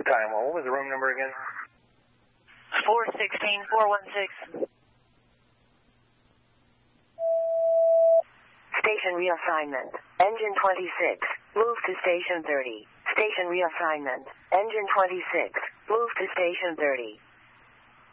Time. What was the room number again? 416-416. Station reassignment. Engine 26. Move to Station 30. Station reassignment. Engine 26. Move to Station 30.